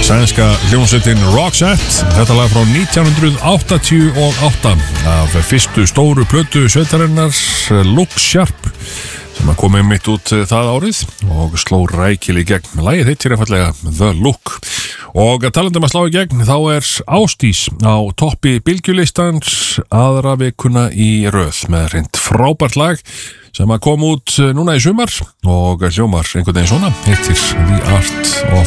Sænska hljómsveitin Roxette. Þetta lag frá 1988 af fyrstu stóru plötu sveitarinnar Look Sharp sem kom mitt út það árið og sló rækilega í gegn. Lagið heitir einfaldlega The Look. Og talandum að slá í gegn, þá Ásdís á toppi bylgjulistans aðra vikuna í röð með hreint frábært lag sem kom út núna í sumar og hljómar einhvern veginn svona, heitir The Art of